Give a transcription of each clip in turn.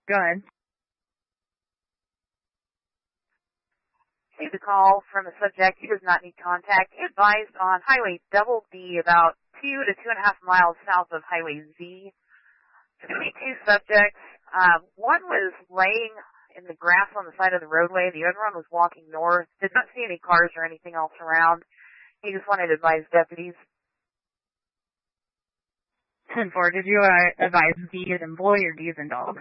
Go ahead. Received a call from a subject. He does not need contact. He advised on Highway Double B, about 2 to 2.5 miles south of Highway Z. There's going to be two subjects. One was laying in the grass on the side of the roadway. The other one was walking north. Did not see any cars or anything else around. He just wanted to advise deputies. 10-4, did you advise B as in boy or D as in dog?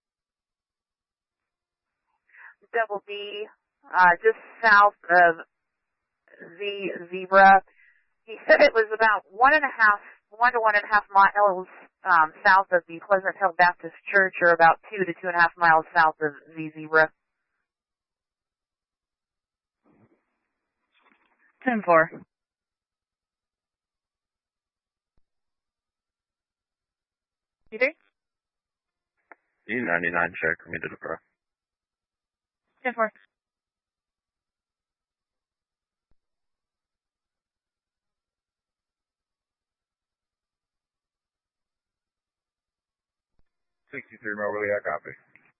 Double B, just south of the zebra. He said it was about 1 to 1.5 miles south of the Pleasant Hill Baptist Church, or about 2 to 2.5 miles south of the zebra. 10-4. You there? E99 check for me to the pro. 10-4. Moberly, I copy.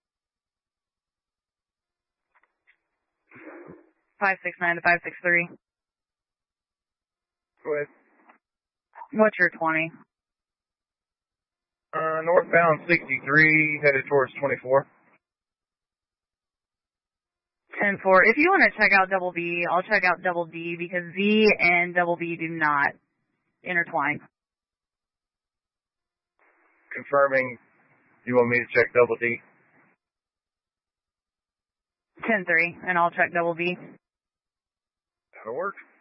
569 to 563. Go ahead. What's your 20? Northbound 63, headed towards 24. 10-4. If you want to check out Double B, I'll check out Double D because Z and Double B do not intertwine. Confirming you want me to check Double D? 10-3, and I'll check Double B. That'll work.